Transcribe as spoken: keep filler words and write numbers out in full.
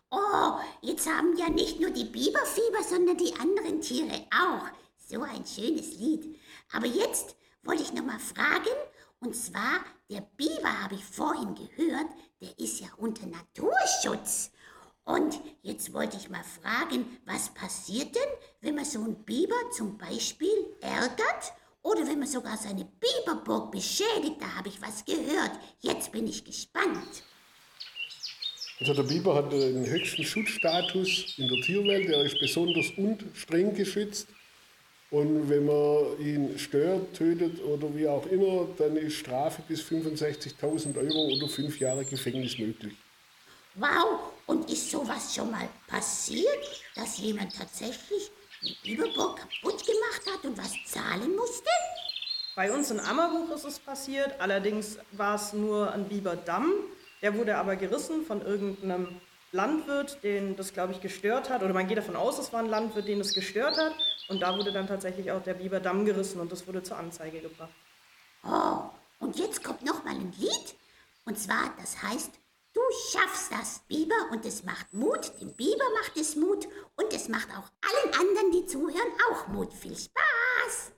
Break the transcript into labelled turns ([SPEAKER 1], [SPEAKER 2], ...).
[SPEAKER 1] Oh, jetzt haben ja nicht nur die Biber Fieber, sondern die anderen Tiere auch. So ein schönes Lied. Aber jetzt wollte ich noch mal fragen, und zwar, der Biber, habe ich vorhin gehört, der ist ja unter Naturschutz. Und jetzt wollte ich mal fragen, was passiert denn, wenn man so einen Biber zum Beispiel ärgert oder wenn man sogar seine Biberburg beschädigt? Da habe ich was gehört. Jetzt bin ich gespannt.
[SPEAKER 2] Also der Biber hat den höchsten Schutzstatus in der Tierwelt. Er ist besonders und streng geschützt. Und wenn man ihn stört, tötet oder wie auch immer, dann ist Strafe bis fünfundsechzigtausend Euro oder fünf Jahre Gefängnis möglich.
[SPEAKER 1] Wow, und ist sowas schon mal passiert, dass jemand tatsächlich die Biberburg kaputt gemacht hat und was zahlen musste?
[SPEAKER 3] Bei uns in Ammerbuch ist es passiert, allerdings war es nur ein Biberdamm. Der wurde aber gerissen von irgendeinem Landwirt, den das, glaube ich, gestört hat. Oder man geht davon aus, es war ein Landwirt, den das gestört hat. Und da wurde dann tatsächlich auch der Biberdamm gerissen und das wurde zur Anzeige gebracht.
[SPEAKER 1] Oh, und jetzt kommt noch mal ein Lied. Und zwar, das heißt, du schaffst das, Biber, und es macht Mut. Dem Biber macht es Mut und es macht auch allen anderen, die zuhören, auch Mut. Viel Spaß!